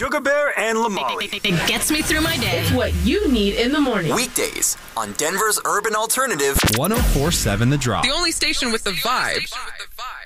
Sugar Bear and Lamali. It gets me through my day. It's what you need in the morning. Weekdays on Denver's Urban Alternative. 104.7 The Drop. The only station with the vibe.